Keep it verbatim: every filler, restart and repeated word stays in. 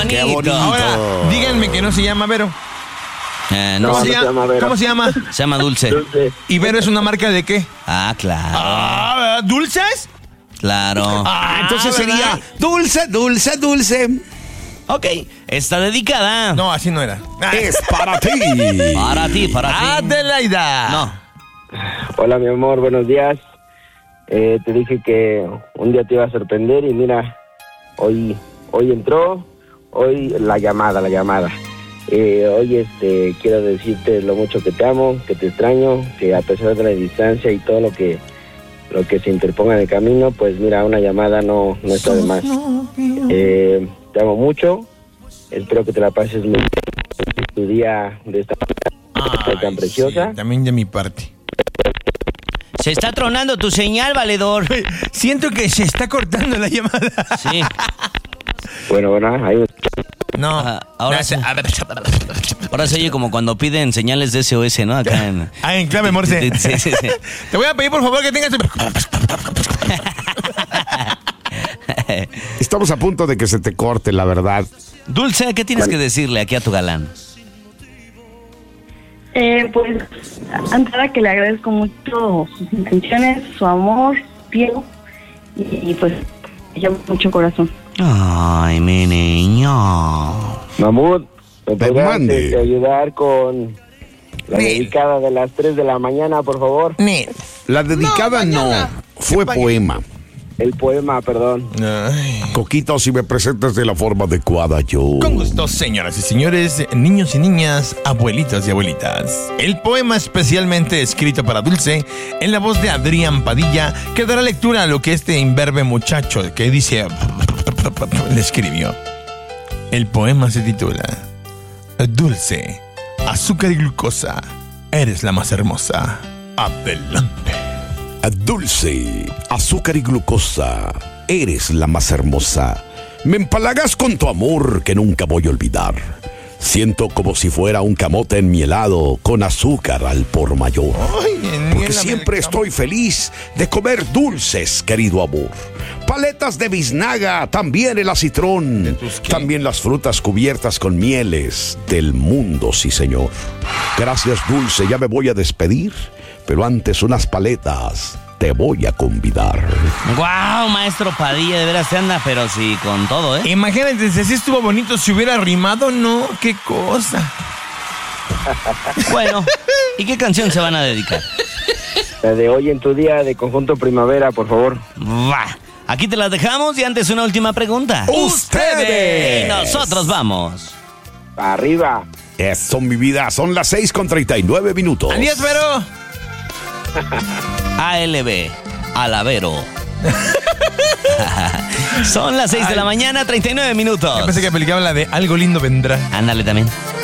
bonito. Qué bonito. Ahora, díganme que no se llama Vero. Eh, ¿Cómo, no, se se llama? llama Vero. ¿Cómo se llama? se llama Dulce. Dulce. ¿Y Vero es una marca de qué? Ah, claro. Ah, ¿dulces? Claro. Ah, entonces ¿verdad? sería dulce, dulce, dulce. Ok, está dedicada. No, así no era. Ah, Es para ti. Para ti, para ti. Adelaida. No. Hola, mi amor, buenos días. Eh, te dije que un día te iba a sorprender y mira, hoy hoy entró, hoy la llamada, la llamada. Eh, hoy este quiero decirte lo mucho que te amo, que te extraño, que a pesar de la distancia y todo lo que lo que se interponga en el camino, pues mira, una llamada no, no está de más. Eh, te amo mucho, espero que te la pases muy bien tu día de esta manera tan preciosa. Sí, también de mi parte. Se está tronando tu señal, valedor. Siento que se está cortando la llamada. Sí. Bueno, bueno, ahí No. Ah, ahora No, sí. a ver. Ahora se oye como cuando piden señales de S O S, ¿no? Acá en... Ah, en clave Morse. Sí, sí, sí. Te voy a pedir por favor que tengas... Estamos a punto de que se te corte, la verdad. Dulce, ¿qué tienes que decirle aquí a tu galán? Eh, pues, Antada, que le agradezco mucho sus intenciones, su amor, Diego, y, y pues, me llama mucho corazón. Ay, mi niño. Mamut, ¿me Te podrías mande. este, ayudar con la dedicada de las tres de la mañana, por favor? Ni. La dedicada no, fue poema. El poema, perdón. Ay. Coquito, si me presentas de la forma adecuada, yo. Con gusto, señoras y señores, niños y niñas, abuelitos y abuelitas. El poema especialmente escrito para Dulce, en la voz de Adrián Padilla, que dará lectura a lo que este imberbe muchacho que dice... le escribió. El poema se titula Dulce, azúcar y glucosa, eres la más hermosa. Adelante. Dulce, azúcar y glucosa, eres la más hermosa. Me empalagas con tu amor que nunca voy a olvidar. Siento como si fuera un camote enmielado con azúcar al por mayor. Porque siempre estoy feliz de comer dulces, querido amor. Paletas de biznaga, también el acitrón, también las frutas cubiertas con mieles del mundo, sí señor. Gracias, Dulce, ya me voy a despedir, pero antes unas paletas te voy a convidar. Guau, maestro Padilla, de veras te anda, pero sí, con todo, ¿eh? Imagínate, si así estuvo bonito, si hubiera rimado, no, qué cosa. Bueno, ¿y qué canción se van a dedicar? La de hoy en tu día de Conjunto Primavera, por favor. Va. Aquí te las dejamos y antes una última pregunta. ¡Ustedes! Y nosotros vamos. Arriba. Eso, mi vida, son las seis con treinta y nueve minutos. Adiós, Vero. A L B, Alavero. Son las seis de la mañana, treinta y nueve minutos. Yo pensé que aplicaba la de Algo lindo vendrá. Ándale también.